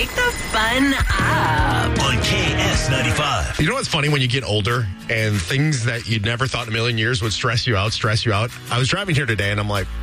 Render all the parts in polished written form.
Take the fun up. On KS95. You know what's funny when you get older and things that you'd never thought in a million years would stress you out? I was driving here today and I'm like,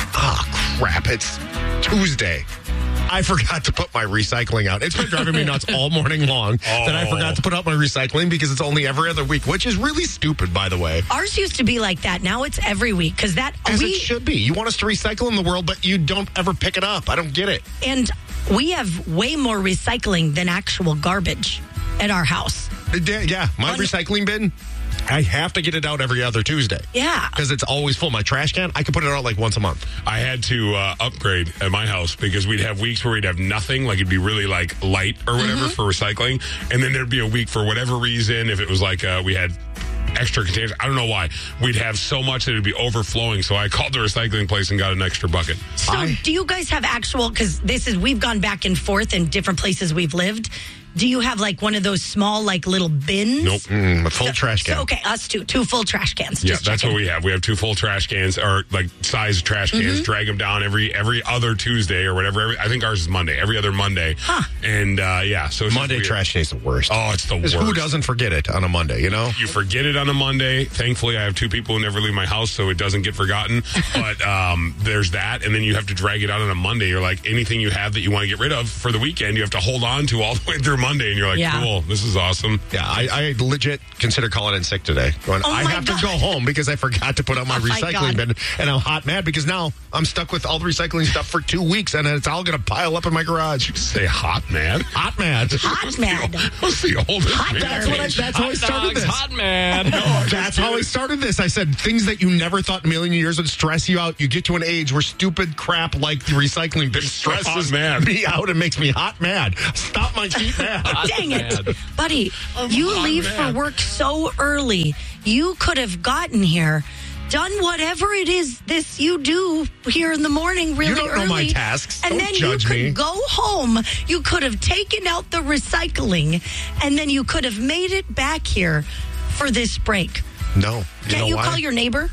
crap, it's Tuesday. I forgot to put my recycling out. It's been driving me nuts all morning long that I forgot to put out my recycling because it's only every other week, which is really stupid, by the way. Ours used to be like that. Now it's every week because it should be. You want us to recycle in the world, but you don't ever pick it up. I don't get it. And we have way more recycling than actual garbage at our house. Yeah, my recycling bin, I have to get it out every other Tuesday. Yeah. Because it's always full. My trash can, I can put it out like once a month. I had to upgrade at my house because we'd have weeks where we'd have nothing, like it'd be really like light or whatever for recycling. And then there'd be a week for whatever reason, if it was like we had extra containers, I don't know why, we'd have so much that it'd be overflowing. So I called the recycling place and got an extra bucket. So do you guys have actual, because we've gone back and forth in different places we've lived. Do you have like one of those small, like little bins? Nope. A full trash can. So, okay, us too. 2 full trash cans. Yeah, that's what we have. We have 2 full trash cans, or like size trash cans. Drag them down every other Tuesday or whatever. I think ours is Monday. Every other Monday. Huh. And so it's Monday trash day is the worst. Oh, it's the worst. Who doesn't forget it on a Monday? You know, you forget it on a Monday. Thankfully, I have 2 people who never leave my house, so it doesn't get forgotten. But there's that, and then you have to drag it out on a Monday. You're like, anything you have that you want to get rid of for the weekend, you have to hold on to all the way through Monday, and you're like, cool, this is awesome. Yeah, I legit consider calling in sick today. I have to go home because I forgot to put out my recycling bin, and I'm hot mad because now I'm stuck with all the recycling stuff for 2 weeks, and it's all going to pile up in my garage. Say hot mad? Hot mad. Hot mad. What's the oldest? That's how I started this. Hot mad. That's how I started this. I said things that you never thought in a million years would stress you out. You get to an age where stupid crap like the recycling bin stresses me out and makes me hot mad. Stop my feet mad. Dang it. Buddy, you leave for work so early. You could have gotten here, done whatever it is you do here in the morning really early. You don't know my tasks. And don't then judge you could me. go home. You could have taken out the recycling, and then you could have made it back here for this break. No. Can't you call your neighbor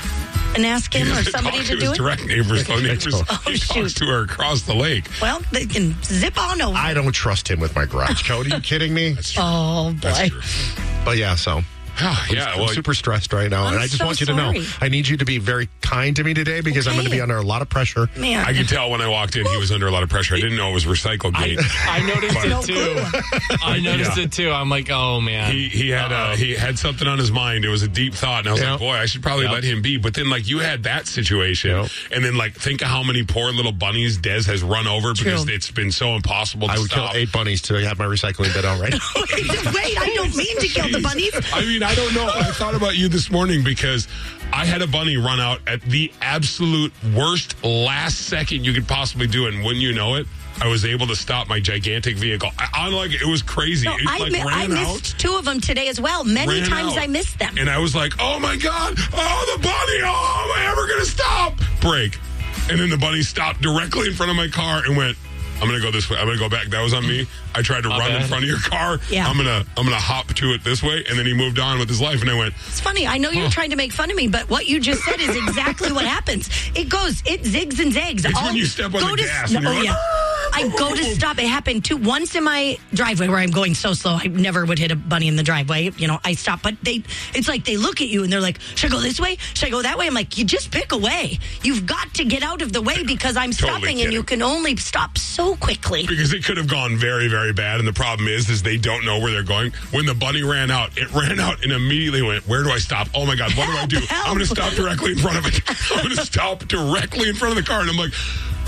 and ask him or somebody to do his it? direct neighbors. He talks to her across the lake. Well, they can zip on over. I don't trust him with my garage code. Are you kidding me? Oh, boy. But yeah, so. I'm super stressed right now, and I just want you to know I need you to be very kind to me today because I'm going to be under a lot of pressure. Man, I could tell when I walked in he was under a lot of pressure. I didn't know it was Recycle Gate. I noticed it too. I noticed it too. I'm like, oh man. He had something on his mind. It was a deep thought, and I was like, boy, I should probably let him be. But then like you had that situation, and then like think of how many poor little bunnies Des has run over because it's been so impossible to I would stop. kill 8 bunnies to have my recycling bin out right. Wait, I don't mean to kill the bunnies. I mean, I don't know. I thought about you this morning because I had a bunny run out at the absolute worst last second you could possibly do it, and wouldn't you know it, I was able to stop my gigantic vehicle. It was crazy. No, I missed 2 of them today as well. Many times I missed them. And I was like, oh my God, oh, the bunny, oh, am I ever going to stop? Brake. And then the bunny stopped directly in front of my car and went, I'm going to go this way. I'm going to go back. That was on me. I tried to run in front of your car. Yeah. I'm gonna hop to it this way. And then he moved on with his life. And I went, it's funny. I know you're trying to make fun of me, but what you just said is exactly what happens. It zigs and zags. It's when you step on the gas. And you're like, I go to stop. It happened once in my driveway where I'm going so slow. I never would hit a bunny in the driveway. You know, I stop. But it's like they look at you and they're like, should I go this way? Should I go that way? I'm like, you just pick a way. You've got to get out of the way because I'm stopping and you can only stop so quickly. Because it could have gone very, very bad. And the problem is they don't know where they're going. When the bunny ran out, it ran out and immediately went, where do I stop? Oh my God, what do I do? I'm going to stop directly in front of it. I'm going to stop directly in front of the car. And I'm like,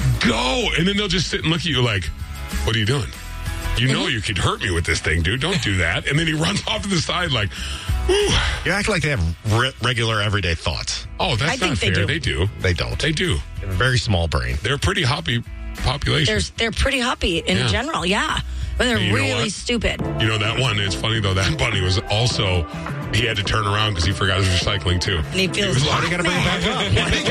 go. And then they'll just sit and look at you like, what are you doing? You know you could hurt me with this thing, dude. Don't do that. And then he runs off to the side like, whew. You act like they have regular everyday thoughts. Oh, that's not fair. They do. They don't. They do. They have a very small brain. They're a pretty hoppy population. They're pretty hoppy in general, yeah. But they're really stupid. You know that one, it's funny though, that bunny was also, he had to turn around because he forgot his recycling too. And he feels why do you got to bring it back up?